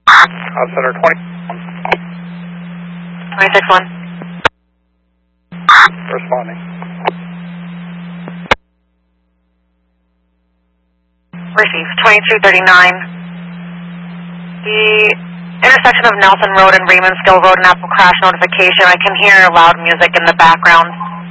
Center 20. 26-1. Responding. Receive 2239. The intersection of Nelson Road and Raymond Skill Road, an Apple crash notification. I can hear loud music in the background.